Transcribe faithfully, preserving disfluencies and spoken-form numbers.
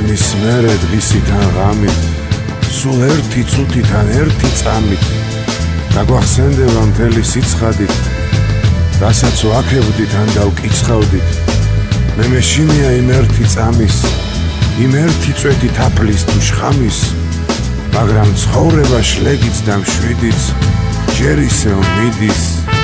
მის მერე დღისიდან ღამით, სულ ერთი წუთიდან ერთი წამით დაგვახსენდება მთელი სიცხადით, რასაც ვაქებდით ან დავკიცხავდით. მე მეშინია იმ ერთი წამის, იმ ერთი წვეთი თაფლის თუ შხამის, მაგრამ ცხოვრება შლეგიც და მშვიდიც ჯერ ისევ მიდის.